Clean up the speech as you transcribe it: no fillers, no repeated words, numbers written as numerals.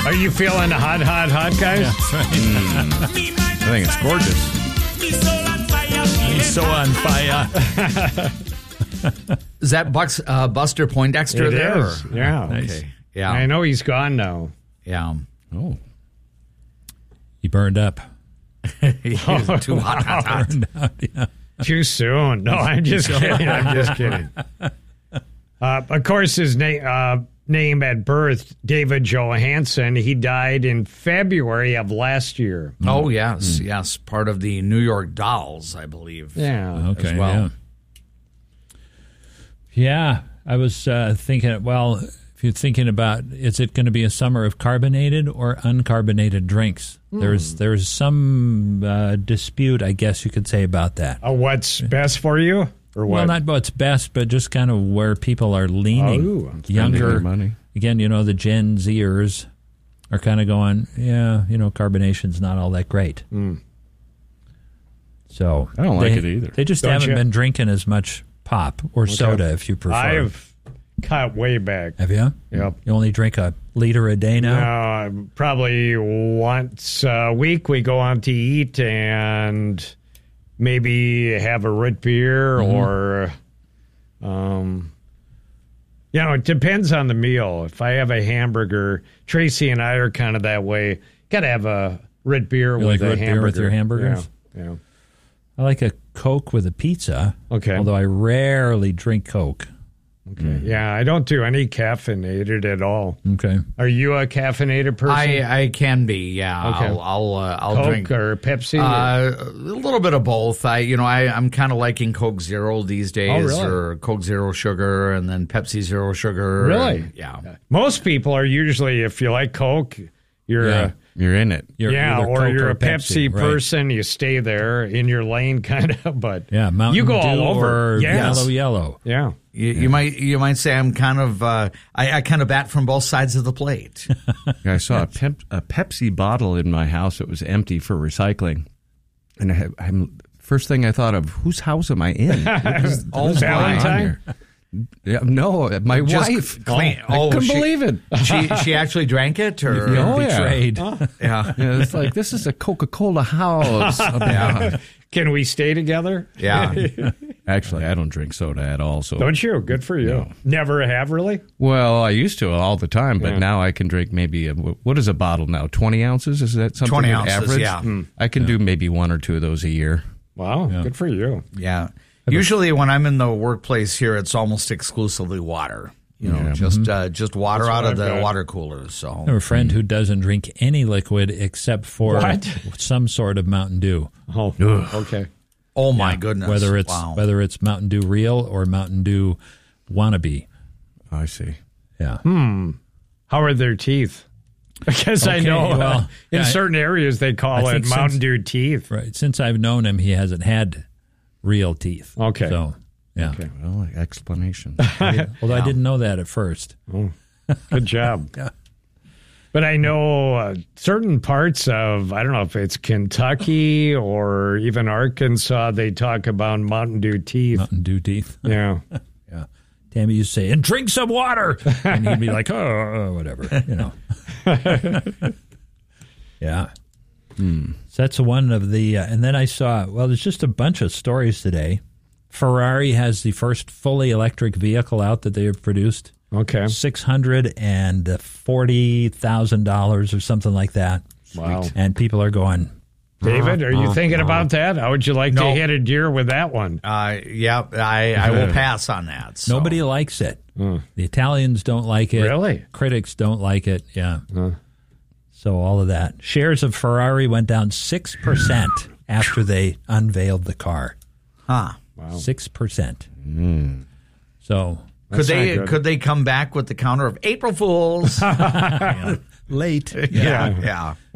Are you feeling hot, guys? Yeah, that's right. I think it's gorgeous. He's so on fire. Is that Buster Poindexter It there? is. Yeah. Nice. Okay. Yeah. I know he's gone now. Yeah. Oh. He burned up. He's too hot. Burned out, yeah. Too soon. No, I'm just kidding. Of course, his name at birth, David Johansen, he died in February of last year. Oh, yes. Yes. Part of the New York Dolls, I believe. Yeah. Okay, as well. Yeah, I was thinking, well, if you're thinking about, is it going to be a summer of carbonated or uncarbonated drinks? There's some dispute, I guess you could say, about that. What's best for you? Or what? Well, not what's best, but just kind of where people are leaning. Oh, Younger, their money. again, the Gen Zers are kind of going, carbonation's not all that great. So I don't like it either. They just Don't haven't you? been drinking as much pop or soda, if you prefer. I've cut way back. Have you? Yep. You only drink a liter a day now? Probably once a week we go out to eat and maybe have a root beer or, it depends on the meal. If I have a hamburger, Tracy and I are kind of that way. Got to have a root beer You with like a root beer hamburger. with your hamburgers? Yeah. I like a Coke with a pizza. Okay. Although I rarely drink Coke. Okay. Yeah, I don't do any caffeinated at all. Okay. Are you a caffeinated person? I can be, yeah. Okay. I'll Coke drink or Pepsi? a little bit of both. I'm kind of liking Coke Zero these days, Oh, really? or Coke Zero Sugar, and then Pepsi Zero Sugar. Really? And, yeah. Most people are usually, if you like Coke, you're You're in it. You're either or Coke you're or a Pepsi right. person. You stay there in your lane, kind of. But Yeah, Mountain you go Dew all over. or Yes. yellow. Yeah. You might say I'm kind of I kind of bat from both sides of the plate. I saw a Pepsi bottle in my house. It was empty for recycling. And I'm first thing I thought of, whose house am I in? Who's Valentine? Yeah, no, my Just wife. clean- I couldn't believe it. She actually drank it, or Oh, yeah. Betrayed. yeah. Yeah, it's like, this is a Coca-Cola house. Yeah. Can we stay together? Yeah. Actually, I don't drink soda at all. So, Don't you? Good for you. No. Never have, really? well, I used to all the time, but Yeah. now I can drink maybe what is a bottle now? 20 ounces? Is that something 20 an ounces, average? yeah. I can do maybe one or two of those a year. Wow. Good for you. Yeah. Usually when I'm in the workplace here, it's almost exclusively water. Just water out of I've the got. water coolers. So I have a friend who doesn't drink any liquid except for What? some sort of Mountain Dew. Oh, okay. oh my goodness. Whether it's Mountain Dew Real or Mountain Dew Wannabe. I see. Yeah. How are their teeth? Because I Okay, know well, in yeah, certain areas they call I it think Mountain since- Dew teeth. Right. Since I've known him, he hasn't had real teeth. Okay. So, yeah. Okay. Well, explanation. Although I didn't know that at first. Good job. Yeah. But I know certain parts of, I don't know if it's Kentucky or even Arkansas, they talk about Mountain Dew teeth. Mountain Dew teeth. Yeah. Yeah. Tammy used to say, and drink some water. And he'd be like, oh, whatever, Yeah. So that's one of the, and then I saw, there's just a bunch of stories today. Ferrari has the first fully electric vehicle out that they have produced. Okay. $640,000 or something like that. Wow. And people are going, David, are you thinking about that? How would you like to No. hit a deer with that one? I will pass on that. So. nobody likes it. The Italians don't like it. Really? Critics don't like it. Yeah. So all of that. Shares of Ferrari went down 6% after they unveiled the car. Huh. 6%. So Could they come back with the counter of April Fools? late. Yeah. Yeah.